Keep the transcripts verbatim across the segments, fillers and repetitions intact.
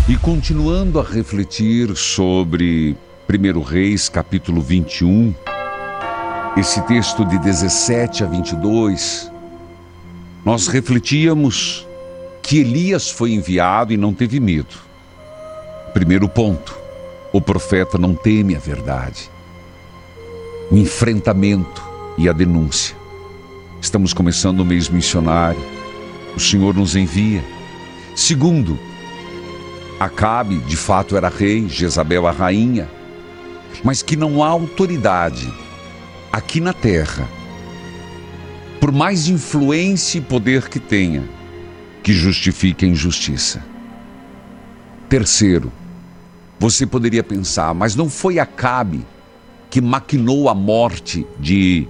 E continuando a refletir sobre primeiro Reis, capítulo vinte e um, esse texto de dezessete a vinte e dois, nós refletíamos que Elias foi enviado e não teve medo. Primeiro ponto, o profeta não teme a verdade. O enfrentamento e a denúncia. Estamos começando o mês missionário. O Senhor nos envia. Segundo, Acabe de fato era rei, Jezabel a rainha, mas que não há autoridade aqui na terra, por mais influência e poder que tenha, que justifique a injustiça. Terceiro, você poderia pensar, mas não foi Acabe que maquinou a morte de,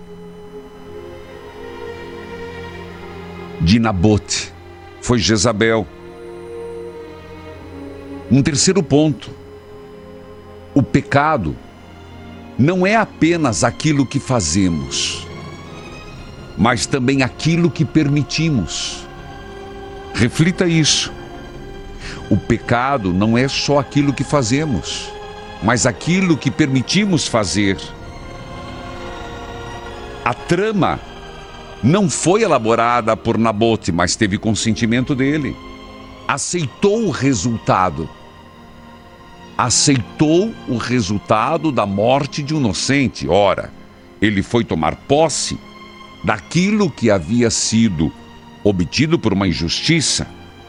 de Nabote, foi Jezabel. Um terceiro ponto, o pecado não é apenas aquilo que fazemos, mas também aquilo que permitimos. Reflita isso. O pecado não é só aquilo que fazemos, mas aquilo que permitimos fazer. A trama não foi elaborada por Nabote, mas teve consentimento dele. Aceitou o resultado. Aceitou o resultado da morte de um inocente. Ora, ele foi tomar posse daquilo que havia sido obtido por uma injustiça.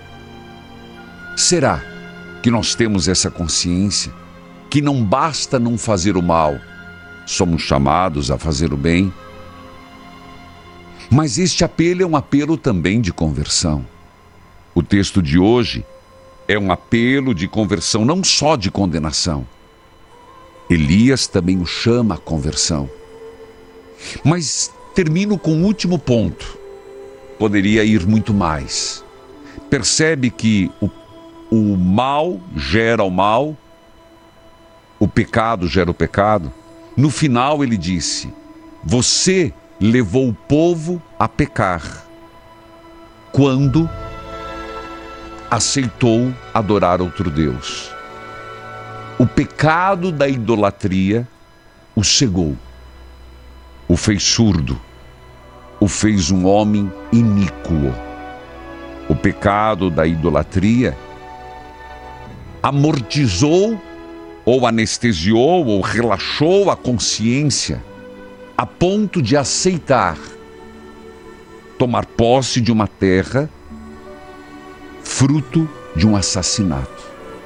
Será que nós temos essa consciência que não basta não fazer o mal, somos chamados a fazer o bem? Mas este apelo é um apelo também de conversão. O texto de hoje é um apelo de conversão, não só de condenação. Elias também o chama a conversão. Mas termino com o último ponto. Poderia ir muito mais. Percebe que o, o mal gera o mal, o pecado gera o pecado. No final ele disse, você levou o povo a pecar quando aceitou adorar outro Deus. O pecado da idolatria o cegou, o fez surdo, o fez um homem iníquo. O pecado da idolatria amortizou, ou anestesiou, ou relaxou a consciência, a ponto de aceitar tomar posse de uma terra fruto de um assassinato.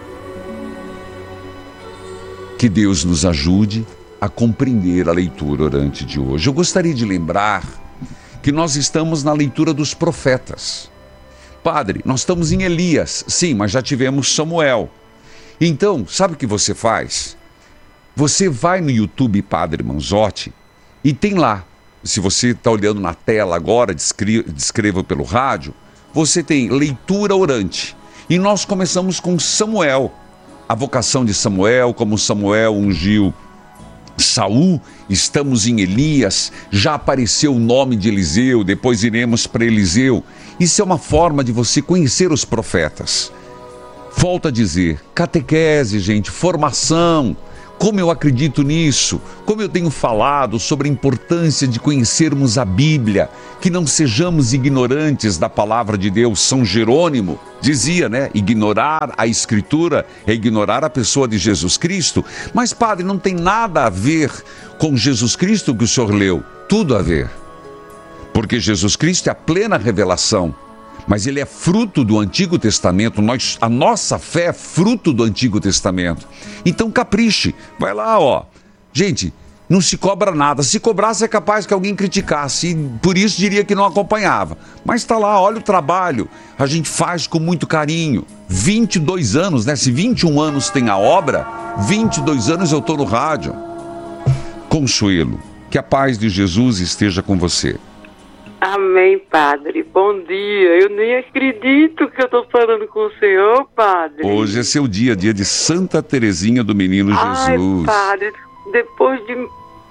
Que Deus nos ajude a compreender a leitura orante de hoje. Eu gostaria de lembrar que nós estamos na leitura dos profetas. Padre, nós estamos em Elias, sim, mas já tivemos Samuel. Então, sabe o que você faz? Você vai no YouTube Padre Manzotti e tem lá, se você está olhando na tela agora, descreva, descreva pelo rádio, você tem leitura orante. E nós começamos com Samuel. A vocação de Samuel, como Samuel ungiu Saul, estamos em Elias, já apareceu o nome de Eliseu, depois iremos para Eliseu. Isso é uma forma de você conhecer os profetas. Volto a dizer, catequese, gente, formação. Como eu acredito nisso, como eu tenho falado sobre a importância de conhecermos a Bíblia, que não sejamos ignorantes da palavra de Deus. São Jerônimo dizia, né, ignorar a Escritura é ignorar a pessoa de Jesus Cristo. Mas, padre, não tem nada a ver com Jesus Cristo que o senhor leu. Tudo a ver. Porque Jesus Cristo é a plena revelação. Mas ele é fruto do Antigo Testamento. Nós, a nossa fé é fruto do Antigo Testamento. Então capriche, vai lá, ó. Gente, não se cobra nada. Se cobrasse é capaz que alguém criticasse, e por isso diria que não acompanhava. Mas está lá, olha o trabalho, a gente faz com muito carinho. vinte e dois anos, né? Se vinte e um anos tem a obra, vinte e dois anos eu estou no rádio. Consuelo, que a paz de Jesus esteja com você. Amém, padre. Bom dia. Eu nem acredito que eu estou falando com o senhor, padre. Hoje é seu dia, dia de Santa Teresinha do Menino Ai, Jesus. padre, depois de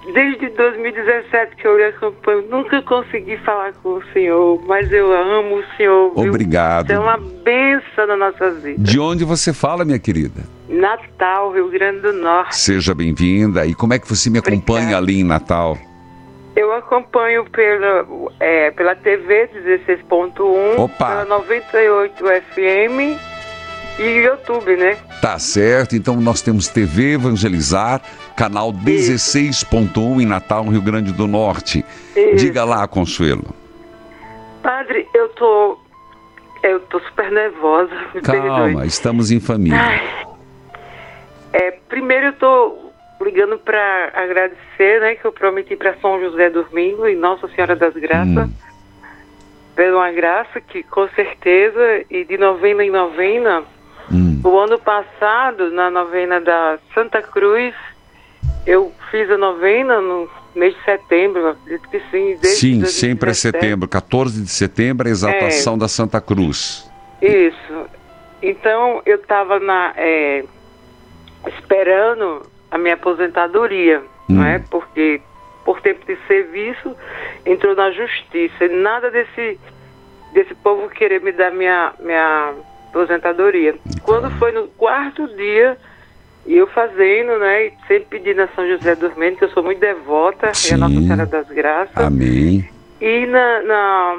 desde dois mil e dezessete que eu lhe acompanho, nunca consegui falar com o senhor, mas eu amo o senhor. Viu? Obrigado. Você é uma bênção na nossa vida. De onde você fala, minha querida? Natal, Rio Grande do Norte. Seja bem-vinda. E como é que você me acompanha Obrigada. ali em Natal? Eu acompanho pela, é, pela T V dezesseis ponto um, Opa. pela noventa e oito F M e YouTube, né? Tá certo, então nós temos T V Evangelizar, canal dezesseis ponto um em Natal, Rio Grande do Norte. Isso. Diga lá, Consuelo. Padre, eu tô, eu tô super nervosa. Me Calma, perdoe. Estamos em família. Ai. É, primeiro eu tô ligando para agradecer, né, que eu prometi para São José Dormindo e Nossa Senhora das Graças, hum. pela uma graça que com certeza, e de novena em novena, hum. o ano passado, na novena da Santa Cruz, eu fiz a novena no mês de setembro, acredito que sim. Desde sim, sempre é setembro, quatorze de setembro, a exaltação é, da Santa Cruz. Isso. Então, eu estava na... É, esperando a minha aposentadoria, hum. não é? Porque por tempo de serviço entrou na justiça. E nada desse, desse povo querer me dar minha, minha aposentadoria. Então. Quando foi no quarto dia, eu fazendo, né? E sempre pedindo a São José Dormindo, que eu sou muito devota, e a Nossa Senhora das Graças. Amém. E na, na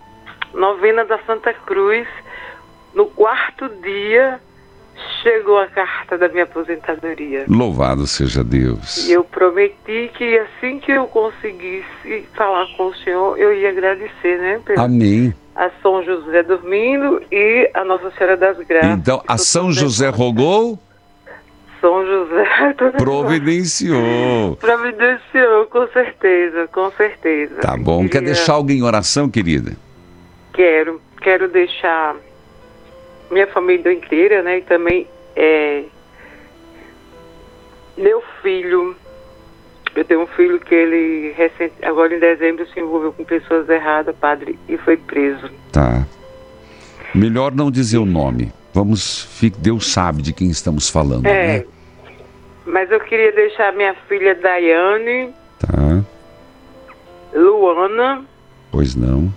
novena da Santa Cruz, no quarto dia, chegou a carta da minha aposentadoria. Louvado seja Deus. E eu prometi que assim que eu conseguisse falar com o senhor, eu ia agradecer, né? Pela, Amém. A São José Dormindo e a Nossa Senhora das Graças. Então, a São José rogou? São José... Providenciou. Providenciou, com certeza, com certeza. Tá bom. Queria... Quer deixar alguém em oração, querida? Quero. Quero deixar... minha família inteira, né, e também é, meu filho, eu tenho um filho que ele, recente, agora em dezembro, se envolveu com pessoas erradas, padre, e foi preso. Tá. Melhor não dizer o nome. Vamos, Deus sabe de quem estamos falando, é, né? Mas eu queria deixar minha filha Daiane, tá. Luana, pois não,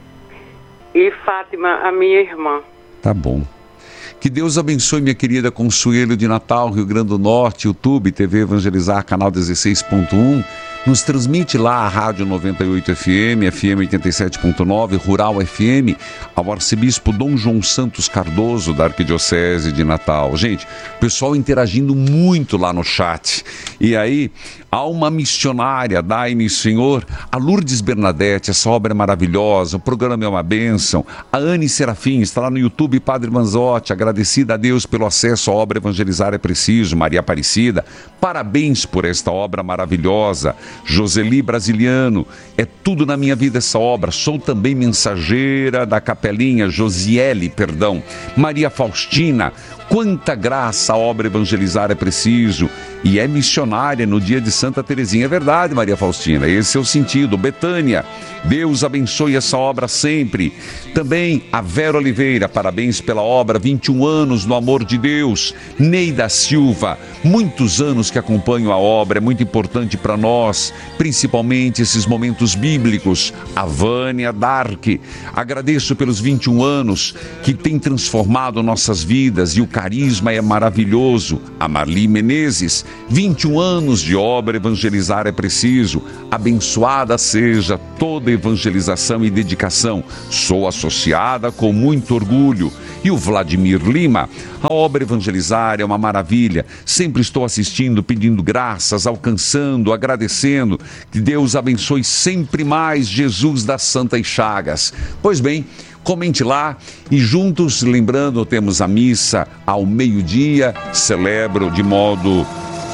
e Fátima, a minha irmã. Tá bom. Que Deus abençoe minha querida Consuelo de Natal, Rio Grande do Norte, YouTube, T V Evangelizar, canal dezesseis ponto um. Nos transmite lá a Rádio noventa e oito F M, F M oitenta e sete ponto nove, Rural F M, ao arcebispo Dom João Santos Cardoso, da Arquidiocese de Natal. Gente, o pessoal interagindo muito lá no chat. E aí, há uma missionária, dai-me Senhor, a Lourdes Bernadette, essa obra é maravilhosa, o programa é uma bênção. A Anne Serafim está lá no YouTube, Padre Manzotti, agradecida a Deus pelo acesso à obra Evangelizar é Preciso, Maria Aparecida, parabéns por esta obra maravilhosa. Joseli Brasiliano, é tudo na minha vida essa obra, sou também mensageira da capelinha, Josiele, perdão, Maria Faustina, quanta graça a obra Evangelizar é Preciso, e é missionária no dia de Santa Teresinha, é verdade, Maria Faustina, esse é o sentido. Betânia, Deus abençoe essa obra sempre. Também a Vera Oliveira, parabéns pela obra, vinte e um anos no amor de Deus. Neida Silva, muitos anos que acompanho a obra, é muito importante para nós, principalmente esses momentos bíblicos. A Vânia Dark, agradeço pelos vinte e um anos que tem transformado nossas vidas e o carisma é maravilhoso. A Marli Menezes, vinte e um anos de obra Evangelizar é Preciso, abençoada seja toda evangelização e dedicação, sou associada com muito orgulho. E o Vladimir Lima, a obra Evangelizar é uma maravilha, sempre estou assistindo, pedindo graças, alcançando, agradecendo, que Deus abençoe sempre mais Jesus das Santas Chagas. Pois bem, comente lá e juntos, lembrando, temos a missa ao meio-dia, celebro de modo...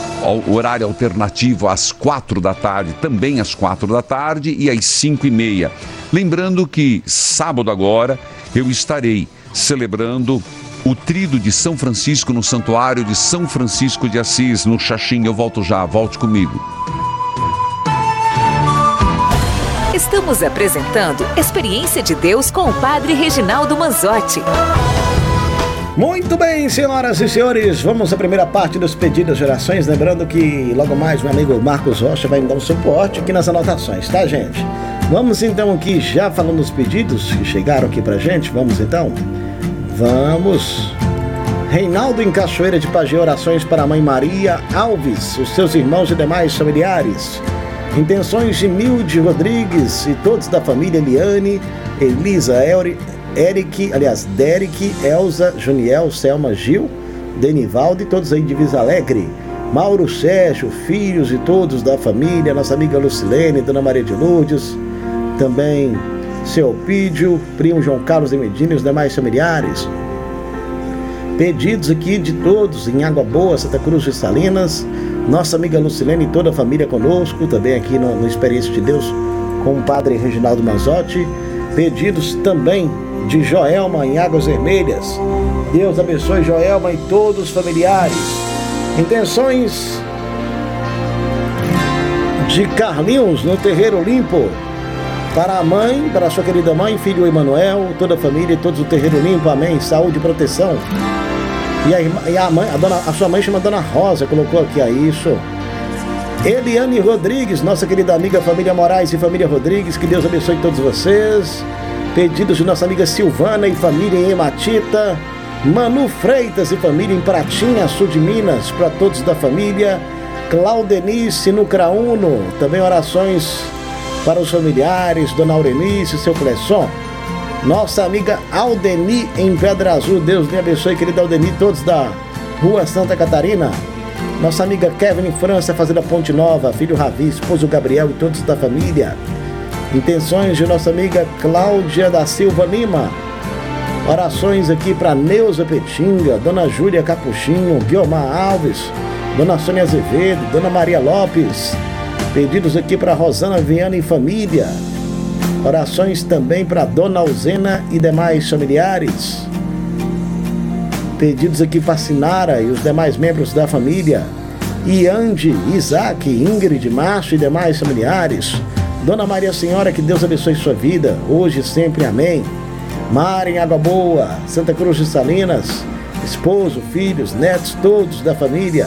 o horário alternativo às quatro da tarde, também às quatro da tarde e às cinco e meia. Lembrando que sábado agora eu estarei celebrando o Tríduo de São Francisco no Santuário de São Francisco de Assis, no Xaxim. Eu volto já, volte comigo. Estamos apresentando Experiência de Deus com o Padre Reginaldo Manzotti. Muito bem, senhoras e senhores, vamos à primeira parte dos pedidos de orações. Lembrando que logo mais meu amigo Marcos Rocha vai me dar um suporte aqui nas anotações, tá, gente? Vamos então aqui, já falando dos pedidos que chegaram aqui pra gente, vamos então? Vamos... Reinaldo em Cachoeira de Pagé, orações para a mãe Maria Alves, os seus irmãos e demais familiares. Intenções de Nilde Rodrigues e todos da família Eliane, Elisa, Eri, Eric, aliás, Derek, Elza, Juniel, Selma, Gil, Denivaldo e todos aí de Visa Alegre. Mauro Sérgio, filhos e todos da família, nossa amiga Lucilene, Dona Maria de Lourdes, também seu Pídio, primo João Carlos de Medina e os demais familiares. Pedidos aqui de todos em Água Boa, Santa Cruz de Salinas, nossa amiga Lucilene e toda a família conosco, também aqui no, no Experiência de Deus com o padre Reginaldo Manzotti. Pedidos também de Joelma em Águas Vermelhas. Deus abençoe Joelma e todos os familiares. Intenções de Carlinhos no Terreiro Limpo. Para a mãe, para a sua querida mãe, filho Emanuel, toda a família e todos do Terreiro Limpo, amém. Saúde e proteção. E a, irmã, e a, mãe, a, dona, a sua mãe chama Dona Rosa, colocou aqui a isso. Eliane Rodrigues, nossa querida amiga família Moraes e família Rodrigues, que Deus abençoe todos vocês. Pedidos de nossa amiga Silvana e família em Ematita. Manu Freitas e família em Pratinha, sul de Minas, para todos da família. Claudenice no Crauno, também orações para os familiares, Dona Aurenice e seu Clesson. Nossa amiga Aldeni em Pedra Azul, Deus lhe abençoe, querida Aldeni, todos da Rua Santa Catarina. Nossa amiga Kevin em França, Fazenda Ponte Nova, filho Ravi, esposo Gabriel e todos da família. Intenções de nossa amiga Cláudia da Silva Lima. Orações aqui para Neuza Petinga, Dona Júlia Capuchinho, Guiomar Alves, Dona Sônia Azevedo, Dona Maria Lopes. Pedidos aqui para Rosana Viana e família. Orações também para Dona Alzena e demais familiares. Pedidos aqui para Sinara e os demais membros da família. Iande, Isaac, Ingrid, Márcio e demais familiares. Dona Maria Senhora, que Deus abençoe sua vida, hoje e sempre, amém. Mara em Água Boa, Santa Cruz de Salinas, esposo, filhos, netos, todos da família.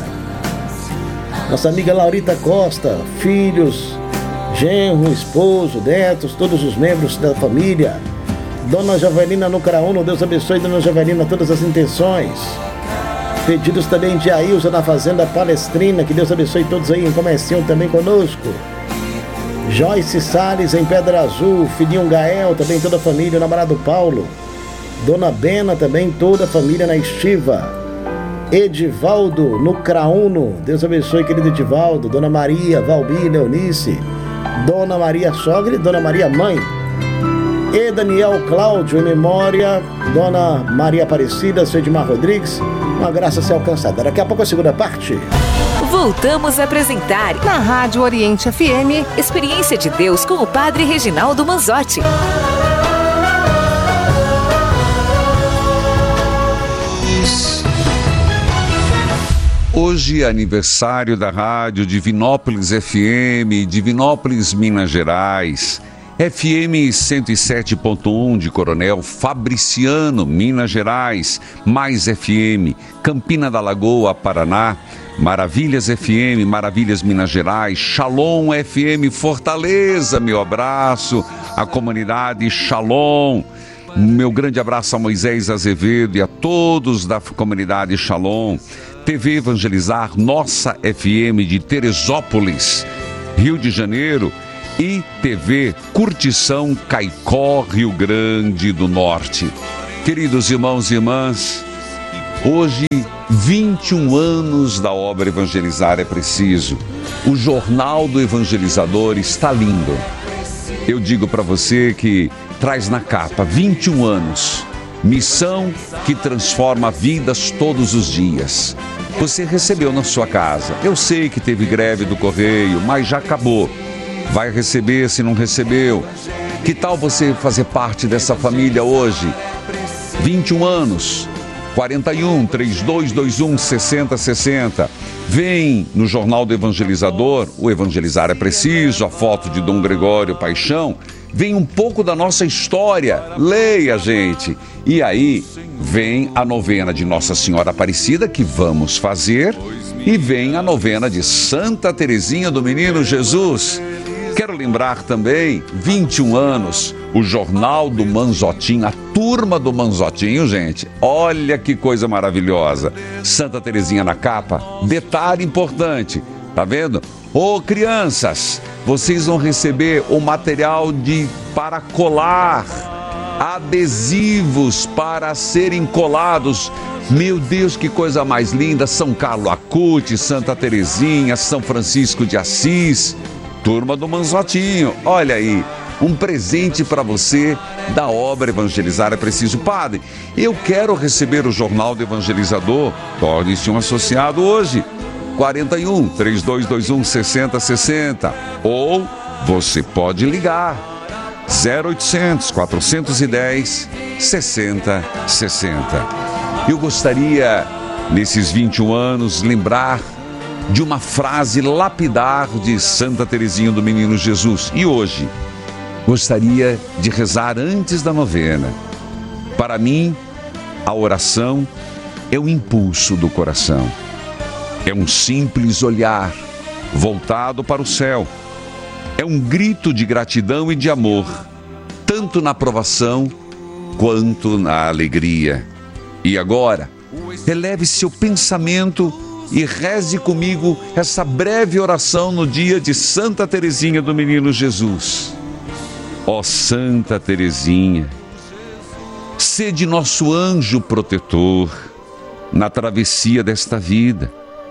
Nossa amiga Laurita Costa, filhos, genro, esposo, netos, todos os membros da família. Dona Javelina no Craúno, Deus abençoe Dona Javelina, todas as intenções. Pedidos também de Ailza na Fazenda Palestrina, que Deus abençoe todos aí em comercião também conosco. Joyce Salles em Pedra Azul, filhinho Gael, também toda a família, o namorado Paulo. Dona Bena também, toda a família na Estiva. Edivaldo no Craúno, Deus abençoe, querido Edivaldo. Dona Maria, Valbi, Leonice, Dona Maria Sogra e Dona Maria Mãe. E Daniel Cláudio, em memória, Dona Maria Aparecida, seu Edmar Rodrigues. Uma graça a ser alcançada. Daqui a pouco a segunda parte. Voltamos a apresentar na Rádio Oriente F M, Experiência de Deus com o Padre Reginaldo Manzotti. Hoje é aniversário da Rádio Divinópolis F M, Divinópolis, Minas Gerais. F M cento e sete ponto um de Coronel Fabriciano, Minas Gerais. Mais F M, Campina da Lagoa, Paraná. Maravilhas F M, Maravilhas Minas Gerais. Shalom F M Fortaleza, meu abraço. A comunidade Shalom. Meu grande abraço a Moisés Azevedo e a todos da comunidade Shalom. T V Evangelizar, Nossa F M de Teresópolis, Rio de Janeiro. E T V Curtição Caicó, Rio Grande do Norte. Queridos irmãos e irmãs, hoje, vinte e um anos da obra Evangelizar é Preciso. O Jornal do Evangelizador está lindo. Eu digo para você que traz na capa vinte e um anos. Missão que transforma vidas todos os dias. Você recebeu na sua casa. Eu sei que teve greve do correio, mas já acabou. Vai receber se não recebeu. Que tal você fazer parte dessa família hoje? vinte e um anos, quarenta e um, trinta e dois, vinte e um, sessenta, sessenta. Vem no Jornal do Evangelizador, o Evangelizar é Preciso, a foto de Dom Gregório Paixão. vem um pouco da nossa história. Leia, gente. E aí vem a novena de Nossa Senhora Aparecida, que vamos fazer, e vem a novena de Santa Teresinha do Menino Jesus. Quero lembrar também, vinte e um anos, o Jornal do Manzotinho, a turma do Manzotinho, gente. Olha que coisa maravilhosa. Santa Teresinha na capa, detalhe importante, tá vendo? Ô, crianças, vocês vão receber o material de para colar, adesivos para serem colados. Meu Deus, que coisa mais linda! São Carlo Acutis, Santa Teresinha, São Francisco de Assis, turma do Manzotinho. Olha aí, um presente para você da obra Evangelizar é Preciso. Padre, eu quero receber o Jornal do Evangelizador. Torne-se um associado hoje. quarenta e um, três dois dois um, seis zero seis zero. Ou você pode ligar zero oitocentos, quatrocentos e dez, sessenta sessenta. Eu gostaria, nesses vinte e um anos, lembrar de uma frase lapidar de Santa Teresinha do Menino Jesus. E hoje, gostaria de rezar antes da novena. Para mim, a oração é o impulso do coração. É um simples olhar voltado para o céu. É um grito de gratidão e de amor, tanto na provação quanto na alegria. E agora, eleve seu pensamento e reze comigo essa breve oração no dia de Santa Teresinha do Menino Jesus. Ó Santa Teresinha, sede nosso anjo protetor na travessia desta vida.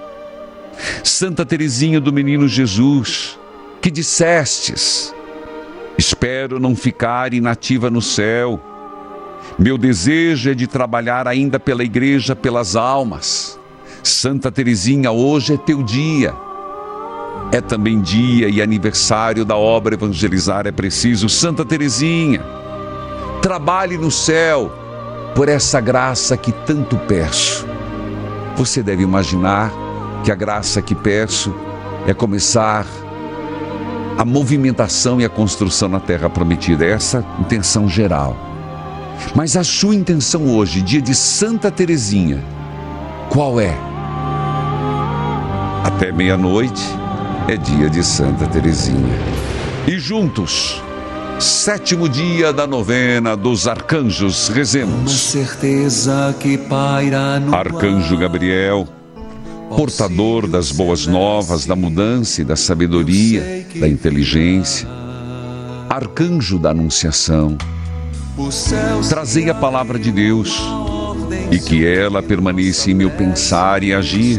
Santa Teresinha do Menino Jesus, que dissestes: espero não ficar inativa no céu. Meu desejo é de trabalhar ainda pela igreja, pelas almas. Santa Teresinha, hoje é teu dia. É também dia e aniversário da obra Evangelizar é Preciso. Santa Teresinha, trabalhe no céu por essa graça que tanto peço. Você deve imaginar que a graça que peço é começar a movimentação e a construção na terra prometida. É essa a intenção geral. Mas a sua intenção hoje, dia de Santa Teresinha, qual é? Até meia-noite é dia de Santa Teresinha. E juntos, sétimo dia da novena dos arcanjos, rezemos. Certeza que paira no Arcanjo Gabriel, portador das boas novas, da mudança e da sabedoria, da inteligência. Arcanjo da Anunciação, trazei a palavra de Deus e que ela permaneça em meu pensar e agir.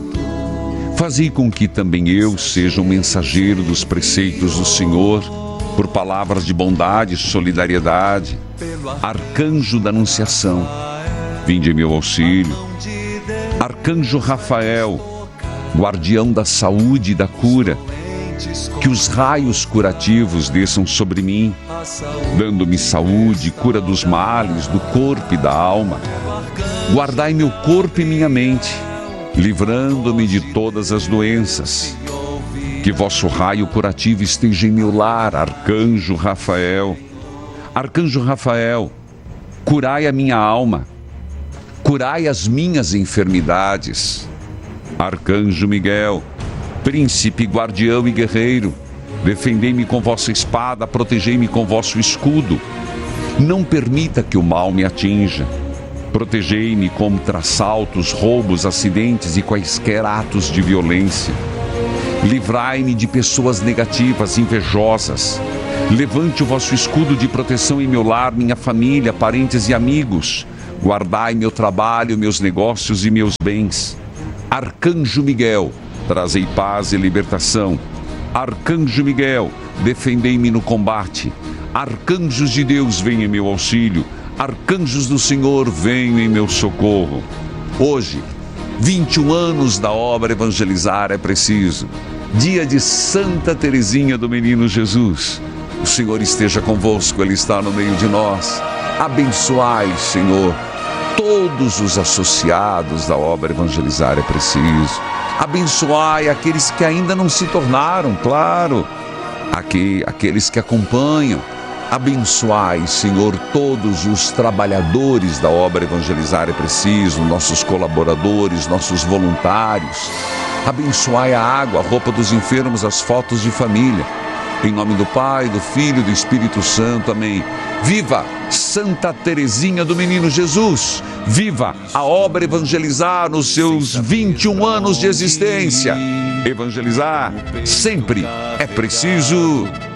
Fazei com que também eu seja um mensageiro dos preceitos do Senhor, por palavras de bondade e solidariedade. Arcanjo da Anunciação, vinde em meu auxílio. Arcanjo Rafael, guardião da saúde e da cura, que os raios curativos desçam sobre mim, dando-me saúde, cura dos males, do corpo e da alma. Guardai meu corpo e minha mente, livrando-me de todas as doenças. Que vosso raio curativo esteja em meu lar, Arcanjo Rafael. Arcanjo Rafael, curai a minha alma, curai as minhas enfermidades. Arcanjo Miguel, príncipe, guardião e guerreiro, defendei-me com vossa espada, protegei-me com vosso escudo. Não permita que o mal me atinja. Protegei-me contra assaltos, roubos, acidentes e quaisquer atos de violência. Livrai-me de pessoas negativas, invejosas. Levante o vosso escudo de proteção em meu lar, minha família, parentes e amigos. Guardai meu trabalho, meus negócios e meus bens. Arcanjo Miguel, trazei paz e libertação. Arcanjo Miguel, defendei-me no combate. Arcanjos de Deus, venham em meu auxílio. Arcanjos do Senhor, venham em meu socorro. Hoje, vinte e um anos da obra Evangelizar é Preciso. Dia de Santa Teresinha do Menino Jesus. O Senhor esteja convosco, Ele está no meio de nós. Abençoai, Senhor, todos os associados da obra Evangelizar é Preciso. Abençoai aqueles que ainda não se tornaram, claro, aqui, aqueles que acompanham, Abençoai, Senhor, todos os trabalhadores da obra Evangelizar é Preciso, nossos colaboradores, nossos voluntários. Abençoai a água, a roupa dos enfermos, as fotos de família. Em nome do Pai, do Filho e do Espírito Santo. Amém. Viva Santa Teresinha do Menino Jesus. Viva a obra Evangelizar nos seus vinte e um anos de existência. Evangelizar sempre é preciso.